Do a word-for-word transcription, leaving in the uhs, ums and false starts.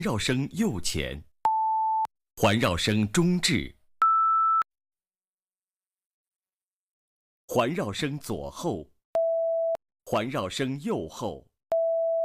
绕声右前，环绕声中至，环绕声左后，环绕声右后。